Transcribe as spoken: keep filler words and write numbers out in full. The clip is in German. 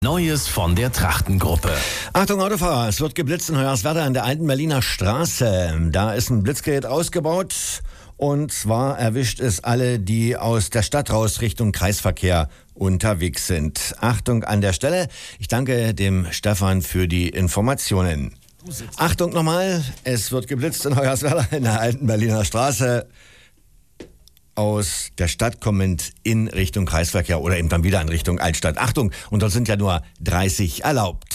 Neues von der Trachtengruppe. Achtung Autofahrer, es wird geblitzt in Hoyerswerda an der alten Berliner Straße. Da ist ein Blitzgerät ausgebaut und zwar erwischt es alle, die aus der Stadt raus Richtung Kreisverkehr unterwegs sind. Achtung an der Stelle. Ich danke dem Stefan für die Informationen. Achtung nochmal, es wird geblitzt in Hoyerswerda in der alten Berliner Straße. Aus der Stadt kommend in Richtung Kreisverkehr oder eben dann wieder in Richtung Altstadt. Achtung, und dort sind ja nur dreißig erlaubt.